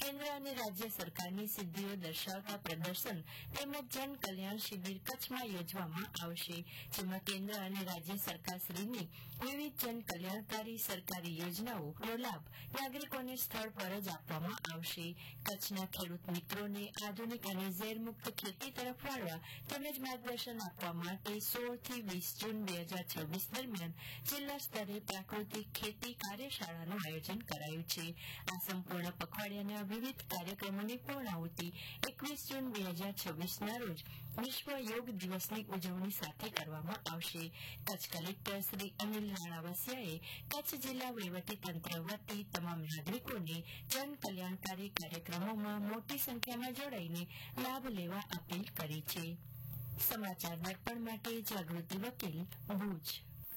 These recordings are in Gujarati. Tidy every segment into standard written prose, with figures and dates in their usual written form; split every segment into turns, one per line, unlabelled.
કેન્દ્ર અને રાજ્ય સરકારની સિદ્ધિઓ દર્શાવતા પ્રદર્શન તેમજ જન કલ્યાણ શિબિર કચ્છમાં યોજવામાં આવશે, જેમાં કેન્દ્ર અને રાજ્ય સરકારશ્રીની વિવિધ જન કલ્યાણકારી સરકારી યોજનાઓનો લાભ નાગરિકોને સ્થળ પર જ આપવામાં આવશે. કચ્છના ખેડૂત મિત્રોને આધુનિક અને ઝેરમુક્ત ખેતી તરફ વાળવા તેમજ માર્ગદર્શન આપવા માટે 16 થી 20 જૂન 2026 દરમિયાન જિલ્લા સ્તરે પ્રાકૃતિક ખેતી કાર્યશાળાનું આયોજન કરાયું છે. આ સંપૂર્ણ પખવાડિયાના વિવિધ કાર્યક્રમોની પૂર્ણાહુતિ 21 જૂન 2026ના રોજ વિશ્વ યોગ દિવસની ઉજવણી સાથે કરવામાં આવશે. કચ્છ કલેક્ટર શ્રી અનિલ રાણાવસિયાએ કચ્છ જિલ્લા વહીવટીતંત્ર વતી તમામ નાગરિકોને જન કલ્યાણકારી કાર્યક્રમોમાં મોટી સંખ્યામાં જોડાઈને લાભ લેવા અપીલ કરી છે. સમાચાર દર્પણ માટે જાગૃતિ વકીલ, ભુજ.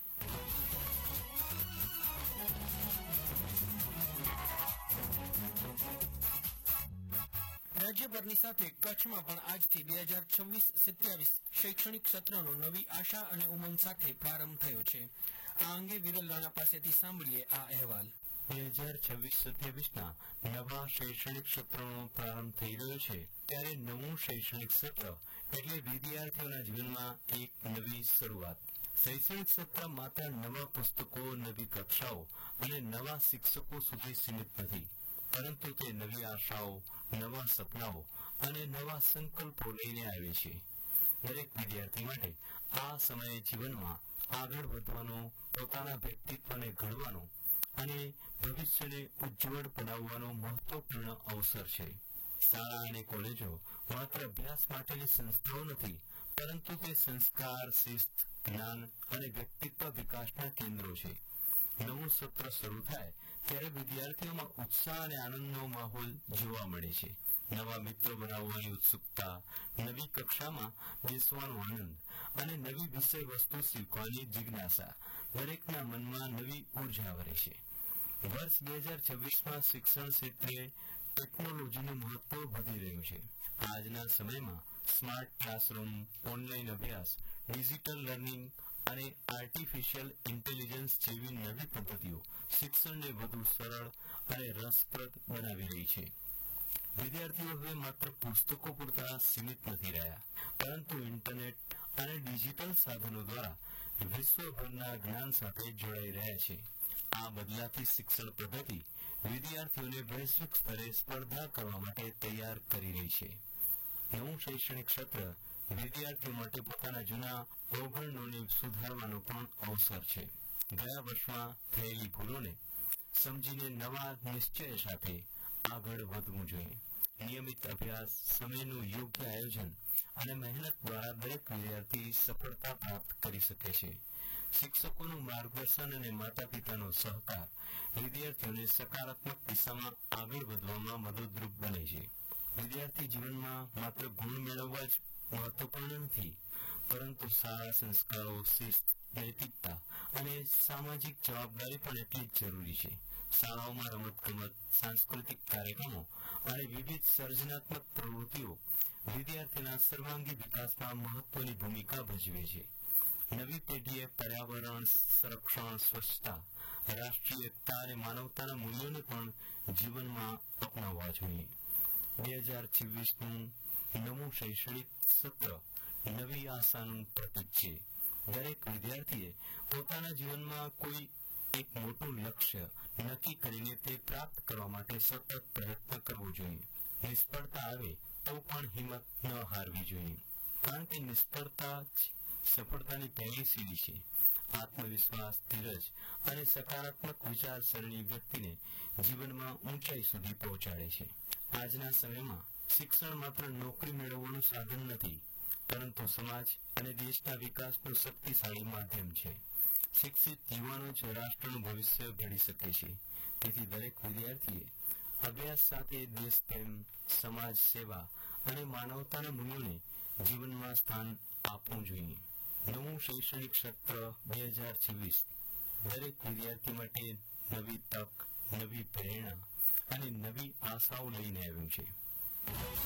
રાજ્યભરની સાથે કચ્છમાં પણ આજથી 2026-27 શૈક્ષણિક સત્રનો નવી આશા અને ઉમંગ સાથે પ્રારંભ થયો છે. આ અંગે વિરલ રાણા પાસેથી સાંભળીએ આ અહેવાલ.
2026-27ના નવા શૈક્ષણિક સત્રનો પ્રારંભ થઈ રહ્યો છે, ત્યારે નવું શૈક્ષણિક સત્ર એટલે વિદ્યાર્થીઓના જીવનમાં એક નવી શરૂઆત. શૈક્ષણિક સત્ર માત્ર નવા પુસ્તકો, નવી કક્ષાઓ અને નવા શિક્ષકો સુધી સીમિત નથી, પરંતુ તે નવી આશાઓ, નવા સપનાઓ અને નવા સંકલ્પો લઈને આવે છે. દરેક વિદ્યાર્થી માટે આ સમયે જીવનમાં આગળ વધવાનો, પોતાના વ્યક્તિત્વને ઘડવાનો અને ભવિષ્યને ઉજ્જવળ બનાવવાનો મહત્વપૂર્ણ અવસર છે. શાળા અને કોલેજો માત્ર અભ્યાસ માટેની સંસ્થાઓ નથી, પરંતુ તે સંસ્કાર, શિસ્ત, જ્ઞાન અને વ્યક્તિત્વ વિકાસના કેન્દ્રો છે. નવું સત્ર શરૂ થાય ત્યારે વિદ્યાર્થીઓમાં ઉત્સાહ અને આનંદનો માહોલ જોવા મળે છે. નવા મિત્રો બનાવવાની ઉત્સુકતા, નવી કક્ષામાં બેસવાનો આનંદ અને નવી વિષય વસ્તુ શીખવાની જિજ્ઞાસા દરેકના મનમાં નવી ઉર્જા ભરે છે. વર્ષ 2026માં શિક્ષણ ક્ષેત્રે ટેકનોલોજીનું મહત્વ વધી રહ્યું છે. આજના સમયમાં સ્માર્ટ ક્લાસરૂમ, ઓનલાઈન અભ્યાસ, ડિજિટલ લર્નિંગ અને આર્ટિફિશિયલ ઇન્ટેલિજન્સ જેવી નવી પદ્ધતિઓ શિક્ષણને વધુ સરળ અને રસપ્રદ બનાવી રહી છે. વિદ્યાર્થીઓ હવે માત્ર પુસ્તકો પૂરતા સીમિત નથી રહ્યા, પરંતુ ઇન્ટરનેટ અને ડિજિટલ સાધનો દ્વારા વિશ્વભરના જ્ઞાન સાથે જોડાઈ રહ્યા છે. આ બદલાતી શિક્ષણ પદ્ધતિ વિદ્યાર્થીઓને વૈશ્વિક સ્તરે સ્પર્ધા કરવા માટે તૈયાર કરી રહી છે. નવું શૈક્ષણિક સત્ર વિદ્યાર્થીઓ માટે પોતાના જૂના અવગણોને સુધારવાનો પણ અવસર છે. ગયા વર્ષમાં થયેલી ભૂલોને સમજીને નવા નિશ્ચય સાથે આગળ વધવું જોઈએ. નિયમિત અભ્યાસ, સમયનું યોગ્ય આયોજન અને મહેનત દ્વારા દરેક વિદ્યાર્થી સફળતા પ્રાપ્ત કરી શકે છે. શિક્ષકોનું માર્ગદર્શન અને માતા પિતાનો સહકાર વિદ્યાર્થીઓને સકારાત્મક દિશામાં આગળ વધવામાં મદદરૂપ બને છે. વિદ્યાર્થી જીવનમાં માત્ર ગુણ મેળવવા જ મહત્વપૂર્ણ નથી, પરંતુ સારા સંસ્કારો, શિસ્ત, નૈતિકતા અને સામાજિક જવાબદારી પણ એટલી જ જરૂરી છે. શાળાઓમાં રમતગમત, સાંસ્કૃતિક કાર્યક્રમો અને વિવિધ સર્જનાત્મક પ્રવૃત્તિઓ વિદ્યાર્થીના સર્વાંગી વિકાસમાં મહત્વની ભૂમિકા ભજવે છે. નવી પેઢીએ પર્યાવરણ સંરક્ષણ, સ્વચ્છતા, રાષ્ટ્રીય એકતા અને માનવતાના મૂલ્યોને પણ જીવનમાં અપનાવવા જોઈએ. 2026નું નવું શૈક્ષણિક સત્ર નવી આશાનું પ્રતીક છે. દરેક વિદ્યાર્થીએ પોતાના જીવનમાં કોઈ એક મોટું લક્ષ્ય નક્કી કરીને તે પ્રાપ્ત કરવા માટે સતત પ્રયત્ન કરવો જોઈએ. નિષ્ફળતા આવે તો પણ હિંમત ન હારવી જોઈએ, કારણ કે નિષ્ફળતા જ સફળતાની પહેલી સીડી છે. આત્મવિશ્વાસ, ધીરજ અને સકારાત્મક વિચારસરણી વ્યક્તિને જીવનમાં ઊંચાઈ સુધી પહોંચાડે છે. આજના સમયમાં શિક્ષણ માત્ર નોકરી મેળવવાનું સાધન નથી, પરંતુ સમાજ અને દેશના વિકાસનું શક્તિશાળી માધ્યમ છે. શિક્ષિત યુવાનો જ રાષ્ટ્રનું ભવિષ્ય ઘડી શકે છે. તેથી દરેક વિદ્યાર્થીએ અભ્યાસ સાથે દેશપ્રેમ, સમાજ સેવા અને માનવતાના મૂલ્યોને જીવનમાં સ્થાન આપવું જોઈએ. નવું શૈક્ષણિક સત્ર 2026 દરેક વિદ્યાર્થી માટે નવી તક, નવી પ્રેરણા અને નવી આશાઓ લઈને આવ્યું છે.